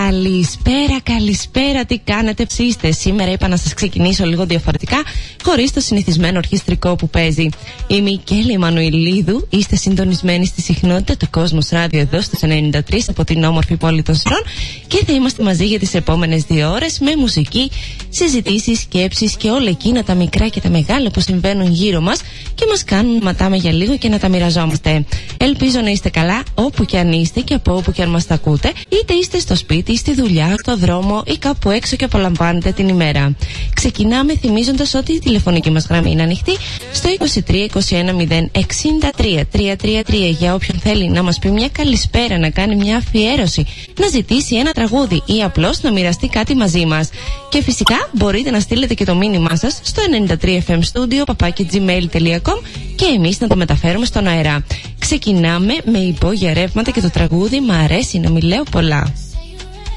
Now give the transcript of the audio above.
Καλησπέρα, τι κάνετε, ψήστε. Σήμερα είπα να σας ξεκινήσω λίγο διαφορετικά, χωρίς το συνηθισμένο ορχιστρικό που παίζει. Είμαι η Κέλλη Εμμανουηλίδου, είστε συντονισμένοι στη συχνότητα του Κόσμος Ράδιο εδώ στους 93 από την όμορφη πόλη των Σρών και θα είμαστε μαζί για τις επόμενες 2 ώρες με μουσική, συζητήσεις, σκέψεις και όλα εκείνα τα μικρά και τα μεγάλα που συμβαίνουν γύρω μας και μας κάνουν να ματάμε για λίγο και να τα μοιραζόμαστε. Ελπίζω να είστε καλά όπου και αν είστε και από όπου και αν μας τα ακούτε, είτε είστε στο σπίτι, στη δουλειά, στο δρόμο ή κάπου έξω και απολαμβάνετε την ημέρα. Ξεκινάμε θυμίζοντας ότι η τηλεφωνική μας γραμμή είναι ανοιχτή στο 23-21-063-333 για όποιον θέλει να μας πει μια καλησπέρα, να κάνει μια αφιέρωση, να ζητήσει ένα τραγούδι ή απλώς να μοιραστεί κάτι μαζί μας. Και φυσικά μπορείτε να στείλετε και το μήνυμά σας στο 93fmstudio@gmail.com και εμείς να το μεταφέρουμε στον αέρα. Ξεκινάμε με υπόγεια ρεύματα και το τραγούδι «Μ' αρέσει να μην λέω πολλά».